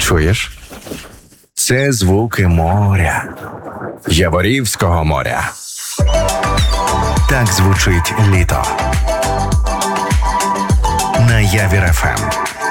Чуєш? Це звуки моря. Яворівського моря. Так звучить літо. На Явір ФМ.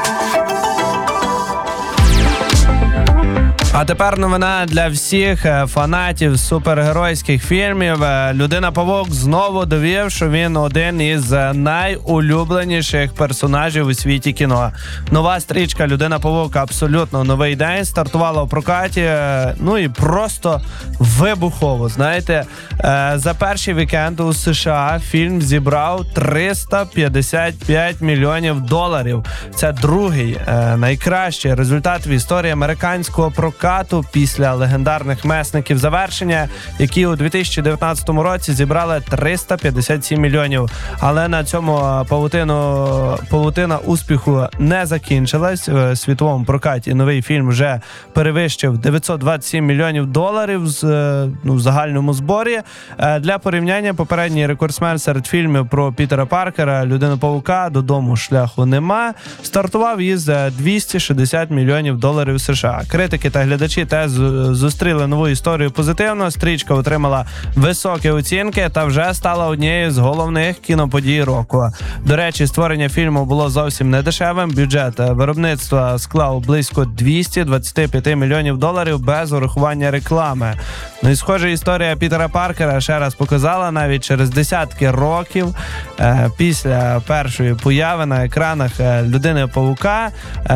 А тепер новина для всіх фанатів супергеройських фільмів. Людина-павук знову довів, що він один із найулюбленіших персонажів у світі кіно. Нова стрічка Людина-павук абсолютно новий день стартувала в прокаті, ну і просто вибухово. Знаєте, за перший вікенд у США фільм зібрав $355 мільйонів. Це другий найкращий результат в історії американського прокату після легендарних месників завершення, які у 2019 році зібрали 357 мільйонів. Але на цьому павутина успіху не закінчилась. В світовому прокаті новий фільм вже перевищив $927 мільйонів в загальному зборі. Для порівняння, попередній рекордсмен серед фільмів про Пітера Паркера «Людину-павука. Додому шляху нема» стартував із $260 мільйонів США. Критики та глядачі теж зустріли нову історію позитивно. Стрічка отримала високі оцінки та вже стала однією з головних кіноподій року. До речі, створення фільму було зовсім не дешевим. Бюджет виробництва склав близько $225 мільйонів без урахування реклами. Ну і схоже, історія Пітера Паркера ще раз показала, навіть через десятки років після першої появи на екранах Людини-павука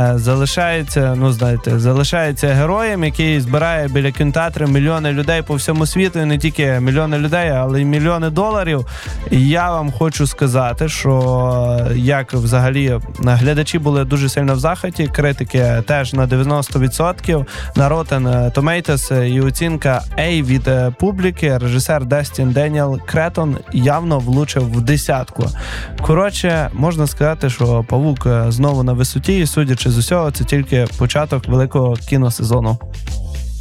залишається героєм, який збирає біля кінотеатрів мільйони людей по всьому світу, і не тільки мільйони людей, але й мільйони доларів. І я вам хочу сказати, що як взагалі глядачі були дуже сильно в захваті, критики теж на 90%, на Rotten Tomatoes і оцінка A від публіки, режисер Дестін Деніел Кретон явно влучив в десятку. Коротше, можна сказати, що Павук знову на висоті, і судячи з усього, це тільки початок великого кіносезону.